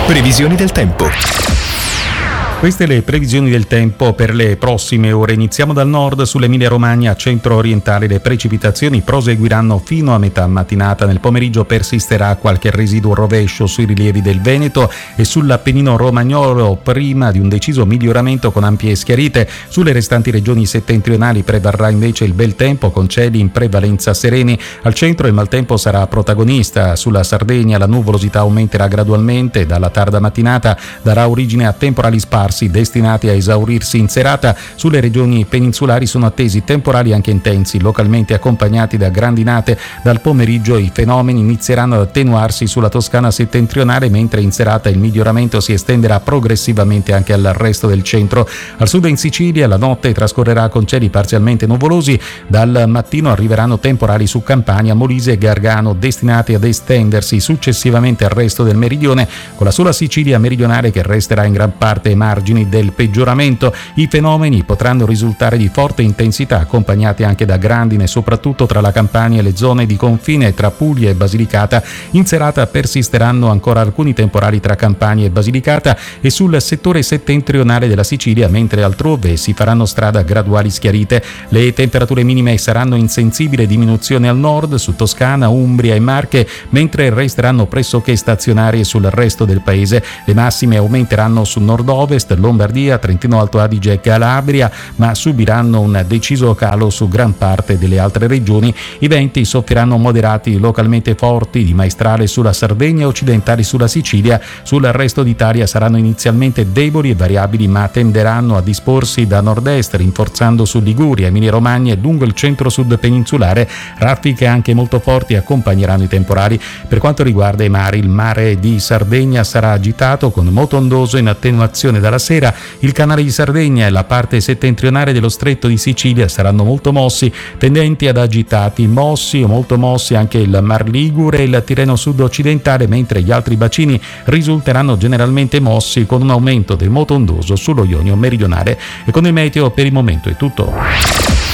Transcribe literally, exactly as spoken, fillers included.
Previsioni del tempo. Queste le previsioni del tempo per le prossime ore. Iniziamo dal nord. Sull'Emilia Romagna centro-orientale le precipitazioni proseguiranno fino a metà mattinata. Nel pomeriggio persisterà qualche residuo rovescio sui rilievi del Veneto e sull'Appennino romagnolo, prima di un deciso miglioramento con ampie schiarite. Sulle restanti regioni settentrionali prevarrà invece il bel tempo con cieli in prevalenza sereni. Al centro il maltempo sarà protagonista. Sulla Sardegna la nuvolosità aumenterà gradualmente. Dalla tarda mattinata darà origine a temporali sparsi destinati a esaurirsi in serata. Sulle regioni peninsulari sono attesi temporali anche intensi, localmente accompagnati da grandinate. Dal pomeriggio i fenomeni inizieranno ad attenuarsi sulla Toscana settentrionale, mentre in serata il miglioramento si estenderà progressivamente anche al resto del centro. Al sud in Sicilia la notte trascorrerà con cieli parzialmente nuvolosi. Dal mattino arriveranno temporali su Campania, Molise e Gargano, destinati ad estendersi successivamente al resto del meridione, con la sola Sicilia meridionale che resterà in gran parte margini del peggioramento. I fenomeni potranno risultare di forte intensità, accompagnati anche da grandine, soprattutto tra la Campania e le zone di confine tra Puglia e Basilicata. In serata persisteranno ancora alcuni temporali tra Campania e Basilicata e sul settore settentrionale della Sicilia, mentre altrove si faranno strada graduali schiarite. Le temperature minime saranno in sensibile diminuzione al nord, su Toscana, Umbria e Marche, mentre resteranno pressoché stazionarie sul resto del paese. Le massime aumenteranno su nord-ovest, Lombardia, Trentino Alto Adige e Calabria, ma subiranno un deciso calo su gran parte delle altre regioni. I venti soffieranno moderati localmente forti di maestrale sulla Sardegna, occidentali sulla Sicilia. Sul resto d'Italia saranno inizialmente deboli e variabili, ma tenderanno a disporsi da nord-est, rinforzando su Liguria, Emilia Romagna e lungo il centro-sud peninsulare. Raffiche anche molto forti accompagneranno i temporali. Per quanto riguarda i mari, il mare di Sardegna sarà agitato con moto ondoso in attenuazione dalla sera. Il canale di Sardegna e la parte settentrionale dello stretto di Sicilia saranno molto mossi, tendenti ad agitati. Mossi o molto mossi anche il Mar Ligure e il Tirreno sud-occidentale, mentre gli altri bacini risulteranno generalmente mossi, con un aumento del moto ondoso sullo Ionio meridionale. E con il meteo per il momento è tutto.